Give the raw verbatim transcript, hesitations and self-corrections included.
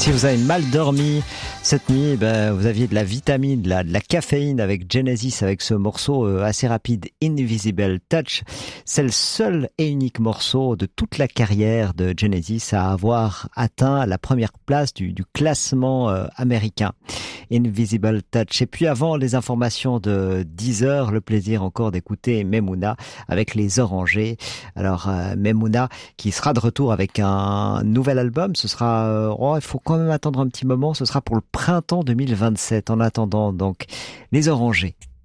Si vous avez mal dormi cette nuit, ben, vous aviez de la vitamine, de la, de la caféine avec Genesis, avec ce morceau euh, assez rapide, Invisible Touch. C'est le seul et unique morceau de toute la carrière de Genesis à avoir atteint la première place du, du classement euh, américain. Invisible Touch. Et puis avant les informations de dix heures, le plaisir encore d'écouter Memouna avec les Orangers. Alors euh, Memouna qui sera de retour avec un nouvel album. Ce sera, euh, oh, il faut quand même attendre un petit moment. Ce sera pour le printemps deux mille vingt-sept. En attendant donc les Orangers.